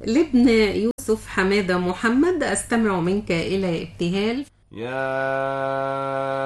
لابن يوسف حمادة محمد: أستمع منك إلى ابتهال. يا